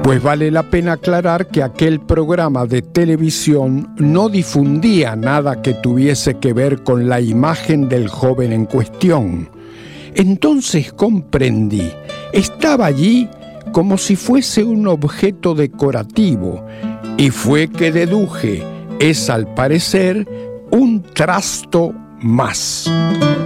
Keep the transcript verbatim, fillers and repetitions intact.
Pues vale la pena aclarar que aquel programa de televisión no difundía nada que tuviese que ver con la imagen del joven en cuestión. Entonces comprendí, estaba allí como si fuese un objeto decorativo, y fue que deduje, es al parecer un trasto más.